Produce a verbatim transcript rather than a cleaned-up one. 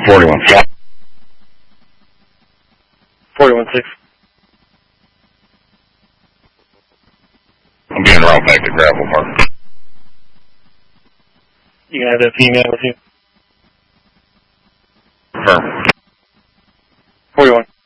forty-one six. forty-one six. I'm being route back to Gravel Park. You can have that female with you? Confirm. forty-one.